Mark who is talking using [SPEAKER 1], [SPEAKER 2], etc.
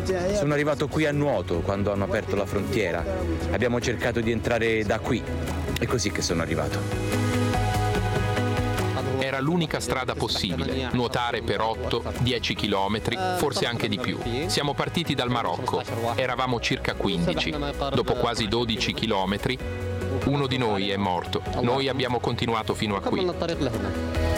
[SPEAKER 1] Sono arrivato qui a nuoto quando hanno aperto la frontiera. Abbiamo cercato di entrare da qui. È così che sono arrivato.
[SPEAKER 2] Era l'unica strada possibile, nuotare per 8-10 chilometri, forse anche di più. Siamo partiti dal Marocco, eravamo circa 15. Dopo quasi 12 chilometri, uno di noi è morto. Noi abbiamo continuato fino a qui.